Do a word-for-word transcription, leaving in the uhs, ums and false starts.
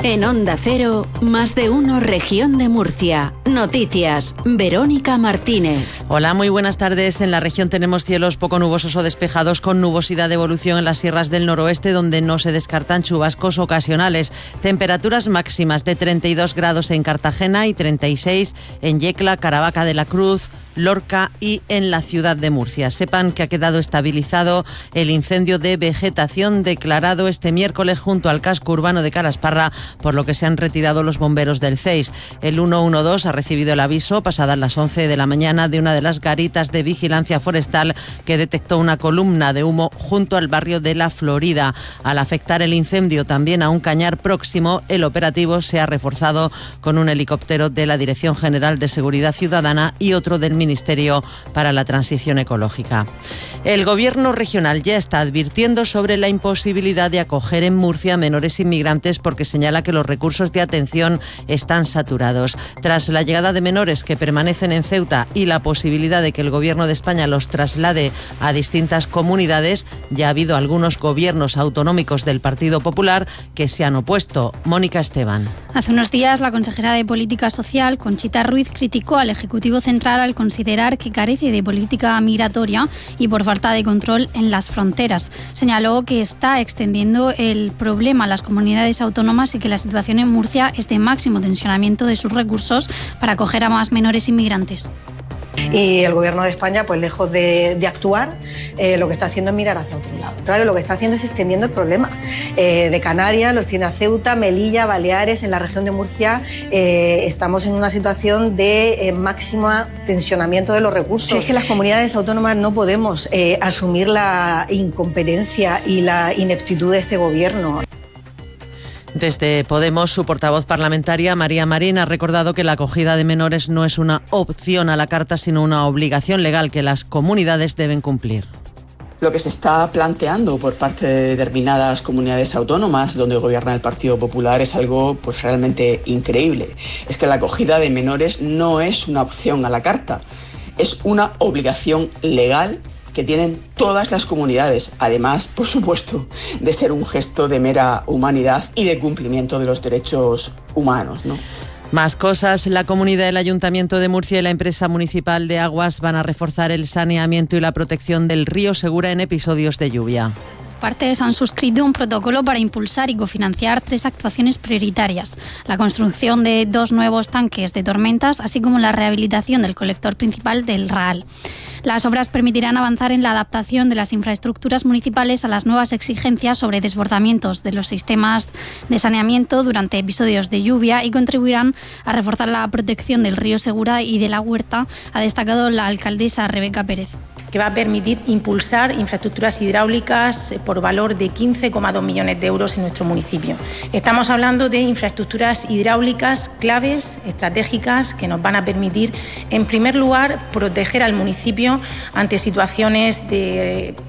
En Onda Cero, Más de Uno Región de Murcia. Noticias, Verónica Martínez. Hola, muy buenas tardes. En la región tenemos cielos poco nubosos o despejados con nubosidad de evolución en las sierras del noroeste, donde no se descartan chubascos ocasionales. Temperaturas máximas de treinta y dos grados en Cartagena y treinta y seis en Yecla, Caravaca de la Cruz, Lorca y en la ciudad de Murcia. Sepan que ha quedado estabilizado el incendio de vegetación declarado este miércoles junto al casco urbano de Calasparra, por lo que se han retirado los bomberos del C E I S. El ciento doce ha recibido el aviso pasadas las once de la mañana de una de las garitas de vigilancia forestal que detectó una columna de humo junto al barrio de La Florida. Al afectar el incendio también a un cañar próximo, el operativo se ha reforzado con un helicóptero de la Dirección General de Seguridad Ciudadana y otro del Ministerio para la Transición Ecológica. El Gobierno regional ya está advirtiendo sobre la imposibilidad de acoger en Murcia a menores inmigrantes porque señala que los recursos de atención están saturados. Tras la llegada de menores que permanecen en Ceuta y la posibilidad de que el Gobierno de España los traslade a distintas comunidades, ya ha habido algunos gobiernos autonómicos del Partido Popular que se han opuesto. Mónica Esteban. Hace unos días la consejera de Política Social, Conchita Ruiz, criticó al Ejecutivo Central al considerar que carece de política migratoria y por falta de control en las fronteras. Señaló que está extendiendo el problema a las comunidades autónomas y que la situación en Murcia es de máximo tensionamiento de sus recursos para acoger a más menores inmigrantes. Y el Gobierno de España, pues lejos de, de actuar, eh, lo que está haciendo es mirar hacia otro lado. Claro, lo que está haciendo es extendiendo el problema. Eh, de Canarias, los tiene a Ceuta, Melilla, Baleares, en la región de Murcia eh, estamos en una situación de eh, máximo tensionamiento de los recursos. Si es que las comunidades autónomas no podemos eh, asumir la incompetencia y la ineptitud de este Gobierno. Desde Podemos, su portavoz parlamentaria, María Marín, ha recordado que la acogida de menores no es una opción a la carta, sino una obligación legal que las comunidades deben cumplir. Lo que se está planteando por parte de determinadas comunidades autónomas donde gobierna el Partido Popular es algo pues realmente increíble. Es que la acogida de menores no es una opción a la carta, es una obligación legal que tienen todas las comunidades, además, por supuesto, de ser un gesto de mera humanidad y de cumplimiento de los derechos humanos, ¿no? Más cosas. La Comunidad del Ayuntamiento de Murcia y la Empresa Municipal de Aguas van a reforzar el saneamiento y la protección del río Segura en episodios de lluvia. Partes han suscrito un protocolo para impulsar y cofinanciar tres actuaciones prioritarias: la construcción de dos nuevos tanques de tormentas, así como la rehabilitación del colector principal del Raal. Las obras permitirán avanzar en la adaptación de las infraestructuras municipales a las nuevas exigencias sobre desbordamientos de los sistemas de saneamiento durante episodios de lluvia y contribuirán a reforzar la protección del río Segura y de la huerta, ha destacado la alcaldesa Rebeca Pérez. Que va a permitir impulsar infraestructuras hidráulicas por valor de quince coma dos millones de euros en nuestro municipio. Estamos hablando de infraestructuras hidráulicas claves, estratégicas, que nos van a permitir, en primer lugar, proteger al municipio ante situaciones de